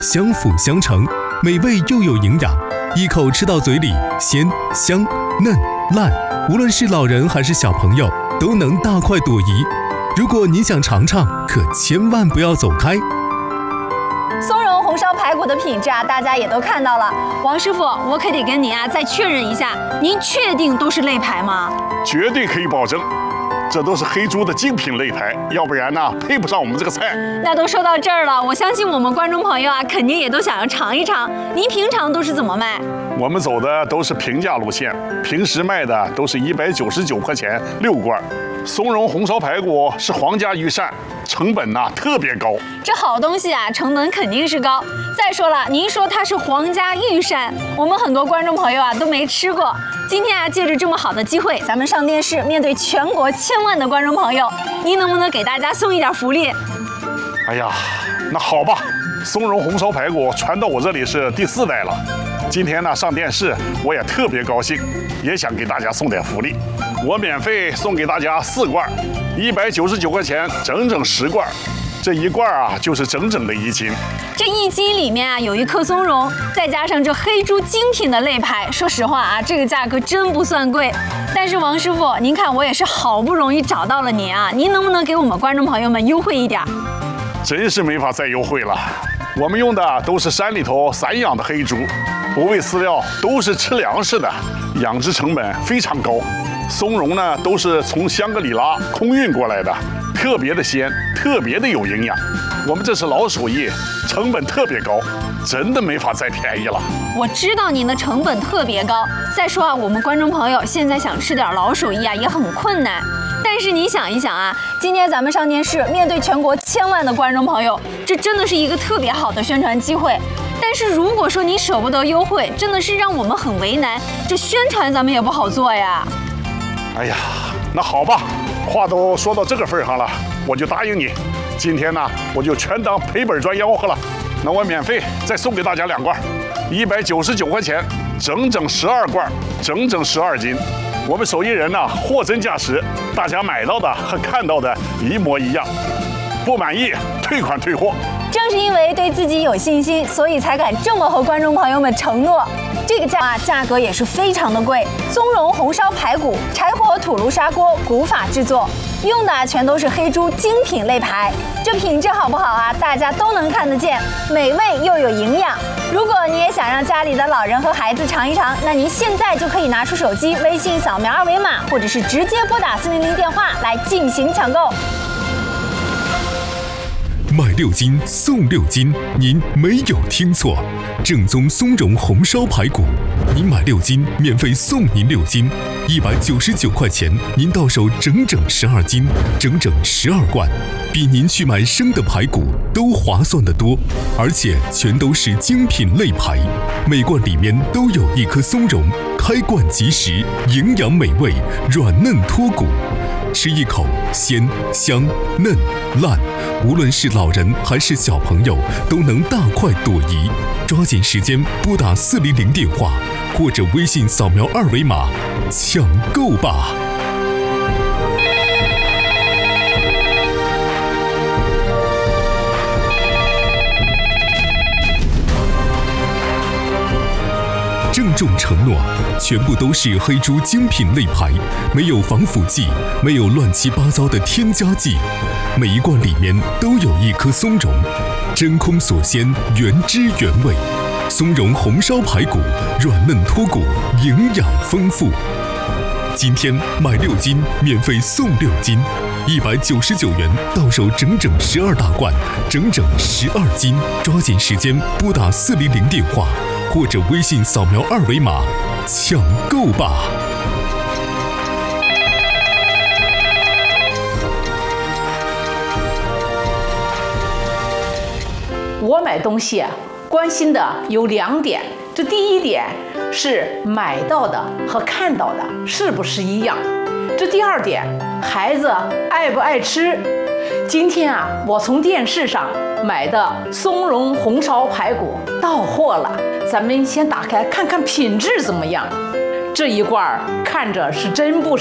相辅相成，美味又有营养，一口吃到嘴里鲜香嫩烂，无论是老人还是小朋友都能大快朵颐。如果你想尝尝，可千万不要走开。 松茸红烧排骨的品质啊，大家也都看到了。王师傅，我可得跟您啊再确认一下，您确定都是肋排吗？ 绝对可以保证，这都是黑猪的精品肋排，要不然呢配不上我们这个菜。 那都说到这儿了，我相信我们观众朋友啊，肯定也都想要尝一尝。您平常都是怎么卖？ 我们走的都是平价路线，平时卖的都是199块钱6罐。松茸红烧排骨是皇家御膳，成本呢特别高。 这好东西啊，成本肯定是高。再说了，您说它是皇家御膳，我们很多观众朋友啊都没吃过。今天啊，借着这么好的机会，咱们上电视，面对全国千万的观众朋友，您能不能给大家送一点福利？ 哎呀，那好吧，松茸红烧排骨传到我这里是第4代了。今天呢上电视，我也特别高兴，也想给大家送点福利。我免费送给大家4罐，199块钱，整整10罐。这1罐啊，就是整整的1斤。 这1斤里面啊有1颗松茸，再加上这黑猪精品的肋排，说实话啊，这个价格真不算贵。但是王师傅，您看我也是好不容易找到了您啊，您能不能给我们观众朋友们优惠一点？ 真是没法再优惠了。我们用的都是山里头散养的黑猪，不喂饲料，都是吃粮食的，养殖成本非常高。松茸呢都是从香格里拉空运过来的，特别的鲜，特别的有营养。我们这是老手艺，成本特别高，真的没法再便宜了。 我知道您的成本特别高，再说啊，我们观众朋友现在想吃点老手艺啊也很困难。但是你想一想啊，今天咱们上电视，面对全国千万的观众朋友，这真的是一个特别好的宣传机会。但是如果说你舍不得优惠，真的是让我们很为难，这宣传咱们也不好做呀。 哎呀，那好吧，话都说到这个份上了，我就答应你。今天呢，我就全当赔本赚吆喝了。那我免费再送给大家2罐，199块钱，整整12罐，整整12斤。我们手艺人呢，货真价实，大家买到的和看到的一模一样。不满意，退款退货。 正是因为对自己有信心，所以才敢这么和观众朋友们承诺。这个价格也是非常的贵。松茸红烧排骨，柴火土炉砂锅，古法制作，用的全都是黑猪精品肋排。这品质好不好啊？大家都能看得见，美味又有营养。如果你也想让家里的老人和孩子尝一尝，那您现在就可以拿出手机，微信扫描2维码，或者是直接拨打400电话来进行抢购。 买6斤送6斤，您没有听错，正宗松茸红烧排骨，您买6斤免费送您6斤，199块钱，您到手整整12斤，整整12罐，比您去买生的排骨都划算得多，而且全都是精品肋排，每罐里面都有1颗松茸，开罐即食，营养美味，软嫩脱骨。吃一口鲜香嫩烂，无论是老人还是小朋友都能大快朵颐。抓紧时间拨打400电话，或者微信扫描2维码，抢购吧！郑重承诺，全部都是黑猪精品肋排，没有防腐剂，没有乱七八糟的添加剂。每一罐里面都有1颗松茸，真空锁鲜，原汁原味。松茸红烧排骨，软嫩脱骨，营养丰富。今天买6斤免费送6斤，199元到手整整12大罐，整整12斤。抓紧时间拨打400电话，或者微信扫描2维码，抢购吧！ 我买东西啊，关心的有2点。这第一点是买到的和看到的是不是一样？这第2点，孩子爱不爱吃？今天啊，我从电视上买的松茸红烧排骨到货了，咱们先打开看看品质怎么样。这一罐看着是真不少。